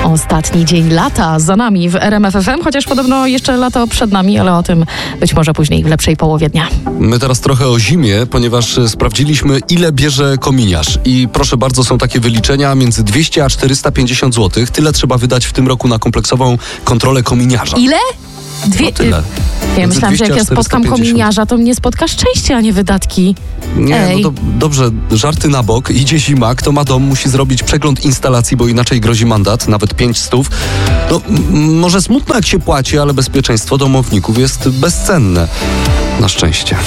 Ostatni dzień lata za nami w RMF FM, chociaż podobno jeszcze lato przed nami, ale o tym być może później w lepszej połowie dnia. My teraz trochę o zimie, ponieważ sprawdziliśmy, ile bierze kominiarz. I proszę bardzo, są takie wyliczenia między 200 a 450 zł. Tyle trzeba wydać w tym roku na kompleksową kontrolę kominiarza. Ile? No tyle. Ja myślałam, że jak ja spotkam kominiarza, to mnie spotka szczęście, a nie wydatki. Nie, no to dobrze, żarty na bok. Idzie zima, kto ma dom, musi zrobić przegląd instalacji, bo inaczej grozi mandat, nawet 500. No, może smutno jak się płaci, ale bezpieczeństwo domowników jest bezcenne. Na szczęście.